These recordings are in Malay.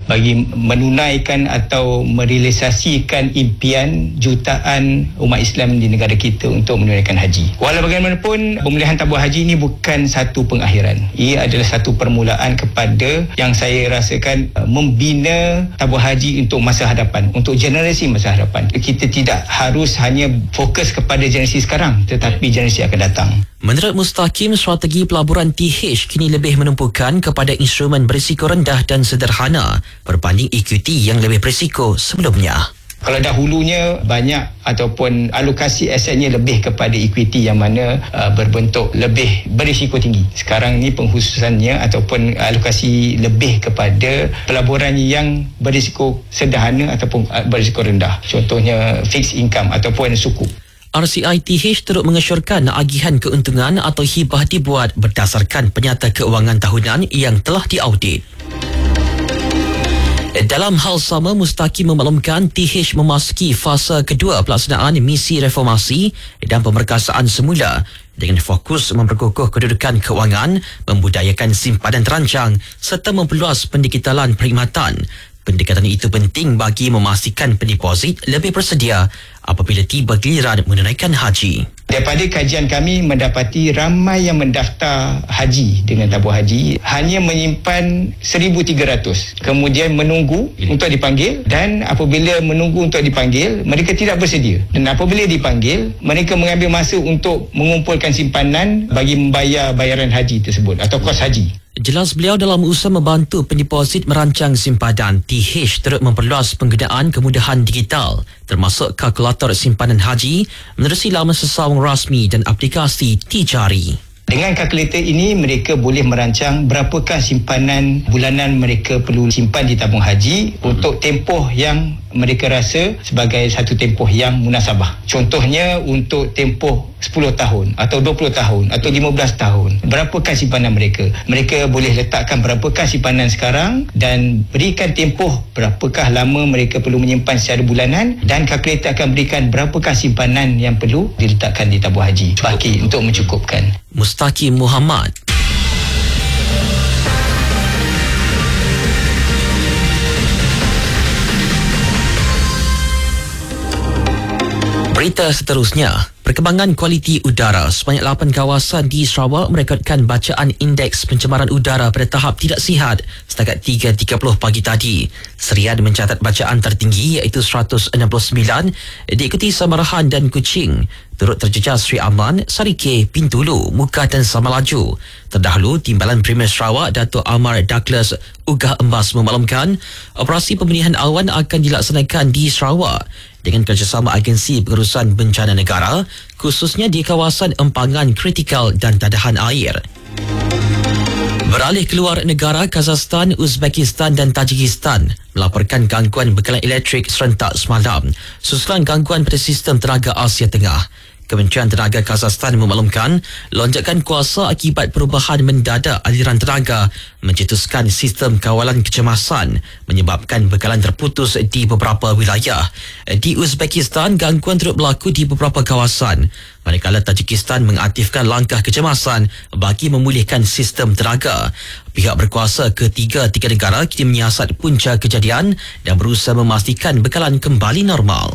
bagi menunaikan atau merealisasikan impian jutaan umat Islam di negara kita untuk menunaikan haji. Walau bagaimanapun, pemulihan tabung haji ini bukan satu pengakhiran. Ia adalah satu permulaan kepada yang saya rasakan membina tabung haji untuk masa hadapan, untuk generasi masa hadapan. Kita tidak harus hanya fokus kepada generasi sekarang, tetapi generasi akan datang. Menurut Mustaqim, strategi pelaburan TH kini lebih menumpukan kepada instrumen berisiko rendah dan sederhana berbanding equity yang lebih berisiko sebelumnya. Kalau dahulunya banyak ataupun alokasi asetnya lebih kepada equity yang mana berbentuk lebih berisiko tinggi. Sekarang ni pengkhususannya ataupun alokasi lebih kepada pelaburan yang berisiko sederhana ataupun berisiko rendah. Contohnya fixed income ataupun sukuk. RCI TH turut mengesyorkan agihan keuntungan atau hibah dibuat berdasarkan penyata keuangan tahunan yang telah diaudit. Dalam hal sama, Mustaqim memaklumkan TH memasuki fasa kedua pelaksanaan misi reformasi dan pemerkasaan semula dengan fokus memperkukuh kedudukan keuangan, membudayakan simpanan terancang serta memperluas pendigitalan perkhidmatan. Pendekatan itu penting bagi memastikan pendeposit lebih bersedia apabila tiba giliran menunaikan haji. Daripada kajian kami mendapati ramai yang mendaftar haji dengan tabung haji hanya menyimpan 1,300. Kemudian menunggu untuk dipanggil, dan apabila menunggu untuk dipanggil, mereka tidak bersedia. Dan apabila dipanggil, mereka mengambil masa untuk mengumpulkan simpanan bagi membayar bayaran haji tersebut atau kos haji. Jelas beliau, dalam usaha membantu pendeposit merancang simpanan, TH turut memperluas penggunaan kemudahan digital termasuk kalkulator simpanan haji menerusi laman sesawang rasmi dan aplikasi Tijari. Dengan kalkulator ini, mereka boleh merancang berapakah simpanan bulanan mereka perlu simpan di tabung haji untuk tempoh yang mereka rasa sebagai satu tempoh yang munasabah. Contohnya untuk tempoh 10 tahun atau 20 tahun atau 15 tahun. Berapakah simpanan mereka? Mereka boleh letakkan berapakah simpanan sekarang dan berikan tempoh berapakah lama mereka perlu menyimpan secara bulanan, dan kalkulator akan berikan berapakah simpanan yang perlu diletakkan di tabung haji baki untuk mencukupkan. Mustaqim Muhammad. Berita seterusnya, perkembangan kualiti udara. Sebanyak 8 kawasan di Sarawak merekodkan bacaan indeks pencemaran udara pada tahap tidak sihat setakat 3.30 pagi tadi. Serian mencatat bacaan tertinggi iaitu 169, diikuti Samarahan dan Kuching. Turut terjejas Sri Aman, Sarike, Pintulu, Muka dan Samalaju. Terdahulu, Timbalan Premier Sarawak Dato' Amar Douglas Ugah Embas memaklumkan operasi pembenihan awan akan dilaksanakan di Sarawak dengan kerjasama agensi pengurusan bencana negara, khususnya di kawasan empangan kritikal dan tadahan air. Beralih keluar negara, Kazakhstan, Uzbekistan dan Tajikistan melaporkan gangguan bekalan elektrik serentak semalam susulan gangguan pada sistem tenaga Asia Tengah. Kementerian Tenaga Kazakhstan memaklumkan lonjakan kuasa akibat perubahan mendadak aliran tenaga mencetuskan sistem kawalan kecemasan menyebabkan bekalan terputus di beberapa wilayah. Di Uzbekistan, gangguan turut berlaku di beberapa kawasan, manakala Tajikistan mengaktifkan langkah kecemasan bagi memulihkan sistem tenaga. Pihak berkuasa ketiga-tiga negara kini menyiasat punca kejadian dan berusaha memastikan bekalan kembali normal.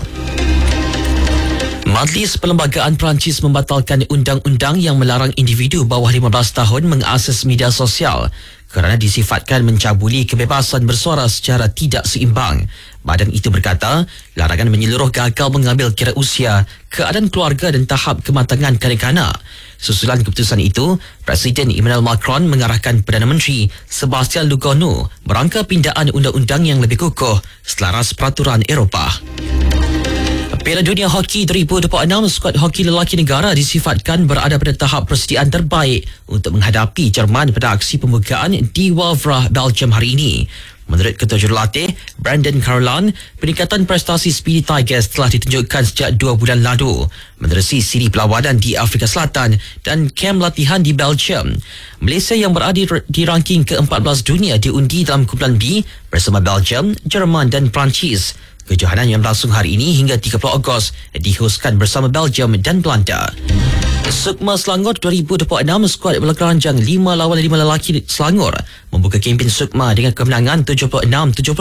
Majlis Perlembagaan Perancis membatalkan undang-undang yang melarang individu bawah 15 tahun mengakses media sosial kerana disifatkan mencabuli kebebasan bersuara secara tidak seimbang. Badan itu berkata, larangan menyeluruh gagal mengambil kira usia, keadaan keluarga dan tahap kematangan kanak-kanak. Susulan keputusan itu, Presiden Emmanuel Macron mengarahkan Perdana Menteri Sebastian Lecornu merangka pindaan undang-undang yang lebih kukuh selaras peraturan Eropah. Piala Dunia Hoki 2026, skuad hoki lelaki negara disifatkan berada pada tahap persediaan terbaik untuk menghadapi Jerman pada aksi pembukaan di Wavre, Belgium hari ini. Menurut Ketua Jurulatih Brandon Carolan, peningkatan prestasi Speedy Tigers telah ditunjukkan sejak 2 bulan lalu menerusi siri perlawanan di Afrika Selatan dan kem latihan di Belgium. Malaysia yang berada di ranking ke-14 dunia diundi dalam kumpulan B bersama Belgium, Jerman dan Perancis. Kejohanan yang berlangsung hari ini hingga 30 Ogos dihoskan bersama Belgium dan Belanda. Sukma Selangor 2026, skuad bola keranjang 5 lawan 5 lelaki Selangor membuka kempen Sukma dengan kemenangan 76-72